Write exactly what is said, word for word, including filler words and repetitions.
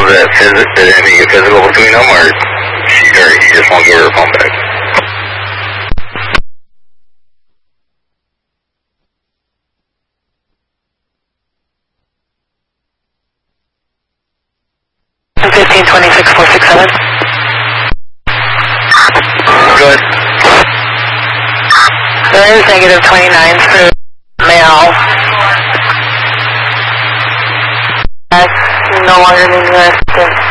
that phys did anything get physical between them, or she, or he just won't give her a phone back? fifteen twenty-six four six seven. Good. There is negative twenty-nine for male. That's no longer than U S